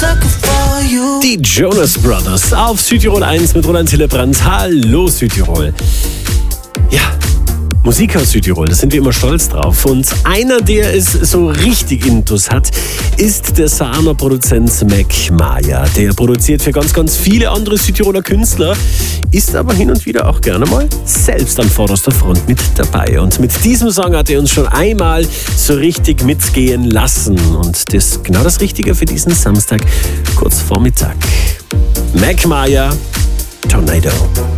Die Jonas Brothers auf Südtirol 1 mit Roland Hillebrand. Hallo Südtirol. Ja, Musik aus Südtirol, da sind wir immer stolz drauf. Und einer, der es so richtig intus hat, ist der Saaner Produzent Mac Maya. Der produziert für ganz, ganz viele andere Südtiroler Künstler, ist aber hin und wieder auch gerne mal selbst an vorderster Front mit dabei. Und mit diesem Song hat er uns schon einmal so richtig mitgehen lassen. Und das ist genau das Richtige für diesen Samstag, kurz vor Mittag. Mac Maya, Tornado.